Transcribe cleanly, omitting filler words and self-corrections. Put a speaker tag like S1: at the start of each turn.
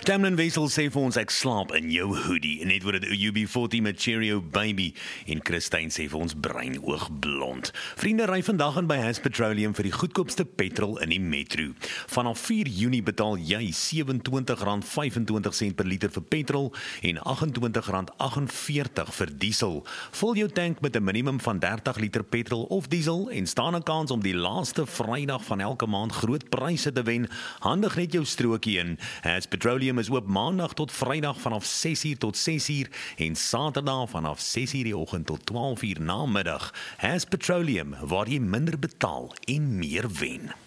S1: Tamlin Wessel sê vir ons ek slaap in jou hoodie. En net word dit UB40 met Cheerio Baby. En Christine sê vir ons brein oog blond. Vriende, ry vandag in by Has Petroleum vir die goedkoopste petrol in die metro. Vanaf 4 Junie betaal jy R27.25 per liter vir petrol en R28.48 vir diesel. Vul jou tank met 'n minimum van 30 liter petrol of diesel en staan 'n kans om die laaste Vrydag van elke maand groot pryse te wen. Handig net jou strokie in. Has Petroleum is oop maandag tot Vrydag vanaf 6:00 tot 6:00 en Saterdag vanaf 6:00 die oggend tot 12:00 namiddag. Has Petroleum, waar jy minder betaal en meer wen.